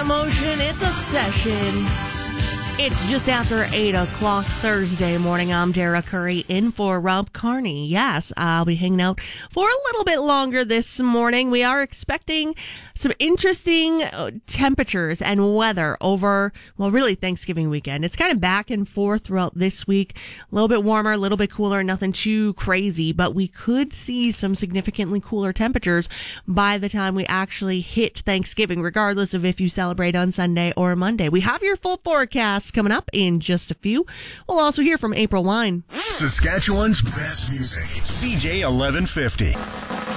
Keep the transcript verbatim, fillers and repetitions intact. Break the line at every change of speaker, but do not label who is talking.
Emotion, it's Obsession. It's just after eight o'clock Thursday morning. I'm Dara Curry in for Rob Carney. Yes, I'll be hanging out for a little bit longer this morning. We are expecting some interesting temperatures and weather over, well, really Thanksgiving weekend. It's kind of back and forth throughout this week. A little bit warmer, a little bit cooler, nothing too crazy, but we could see some significantly cooler temperatures by the time we actually hit Thanksgiving, regardless of if you celebrate on Sunday or Monday. We have your full forecast coming up in just a few. We'll also hear from April Wine.
Saskatchewan's best music, C J eleven fifty.